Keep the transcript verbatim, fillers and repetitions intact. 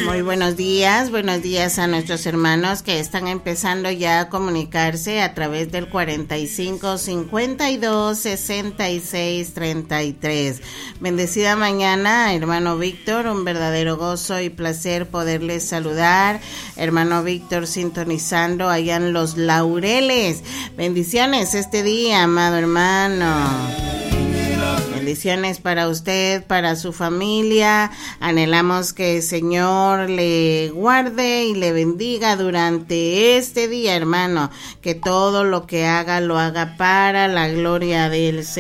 Muy buenos días, buenos días a nuestros hermanos que están empezando ya a comunicarse a través del cuarenta y cinco, cincuenta y dos, sesenta y seis, treinta y tres. Bendecida mañana, hermano Víctor, un verdadero gozo y placer poderles saludar. Hermano Víctor sintonizando allá en Los Laureles. Bendiciones este día, amado hermano. Bendiciones para usted, para su familia. Anhelamos que el Señor le guarde y le bendiga durante este día, hermano. Que todo lo que haga, lo haga para la gloria del Señor.